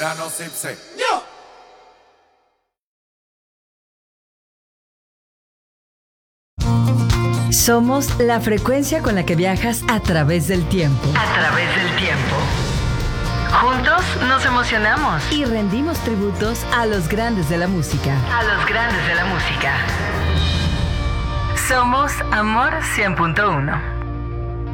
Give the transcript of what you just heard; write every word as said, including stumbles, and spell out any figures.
Somos la frecuencia con la que viajas a través del tiempo. A través del tiempo. Juntos nos emocionamos. Y rendimos tributos a los grandes de la música. A los grandes de la música. Somos Amor cien punto uno.